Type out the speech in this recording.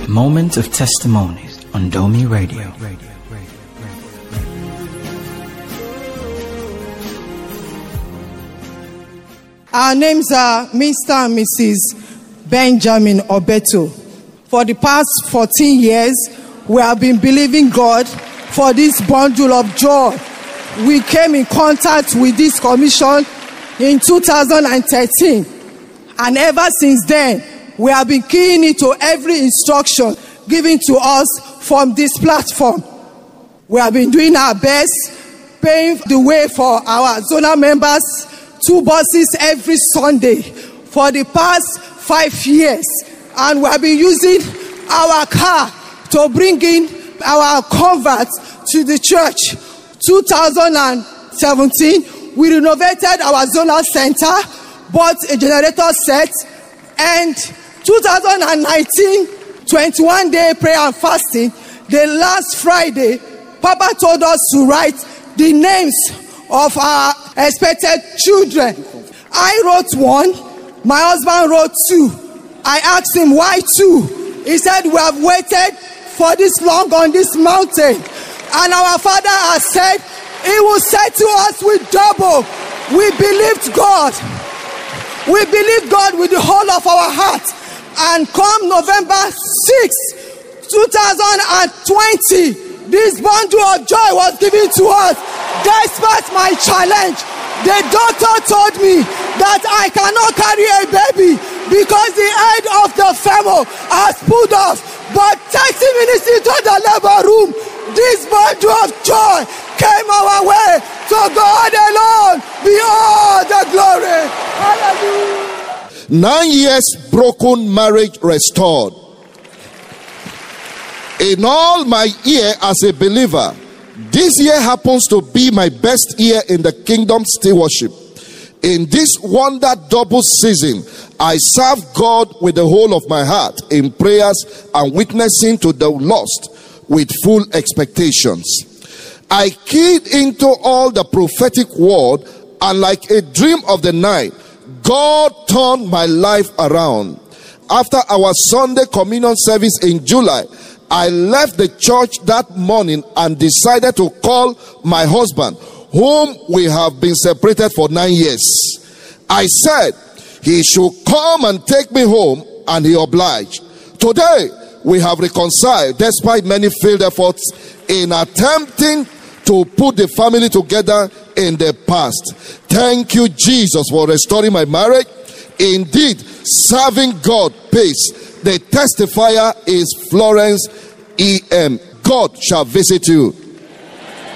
Moment of Testimonies on Domi Radio. Our names are Mr. and Mrs. Benjamin Obeto. For the past 14 years, we have been believing God for this bundle of joy. We came in contact with this commission in 2013. And ever since then, we have been keying into every instruction given to us from this platform. We have been doing our best, paving the way for our zonal members, 2 buses every Sunday for the past 5 years. And we have been using our car to bring in our converts to the church. 2017, we renovated our zonal center, bought a generator set, and 2019, 21-day prayer and fasting. The last Friday, Papa told us to write the names of our expected children. I wrote 1, my husband wrote 2. I asked him, why 2? He said, we have waited for this long on this mountain, and our Father has said He will settle us with double. We believed God. We believed God with the whole of our heart. And come November 6, 2020, this bundle of joy was given to us. Despite my challenge, the doctor told me that I cannot carry a baby because the head of the femur has pulled off. But 30 minutes into the labor room, this bundle of joy came our way. To God alone be all the glory. Hallelujah. 9 years broken marriage restored. In all my year as a believer, this year happens to be my best year in the kingdom stewardship. In this wonder double season, I serve God with the whole of my heart in prayers and witnessing to the lost with full expectations. I keyed into all the prophetic word, and like a dream of the night, God turned my life around. After our Sunday communion service in July, I left the church that morning and decided to call my husband, whom we have been separated for 9 years. I said he should come and take me home, and he obliged. Today, we have reconciled despite many failed efforts in attempting to put the family together in the past. Thank you, Jesus, for restoring my marriage. Indeed, serving God pays. The testifier is Florence E.M. God shall visit you.